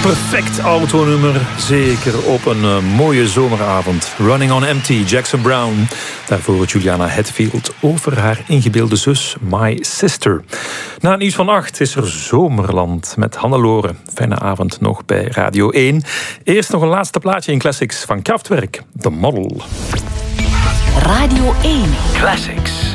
Perfect autonummer, zeker op een mooie zomeravond. Running on Empty, Jackson Browne. Daarvoor Juliana Hetfield over haar ingebeelde zus My Sister. Na het nieuws van 8 is er Zomerland met Hannelore. Fijne avond nog bij Radio 1. Eerst nog een laatste plaatje in Classics van Kraftwerk, The Model. Radio 1 Classics.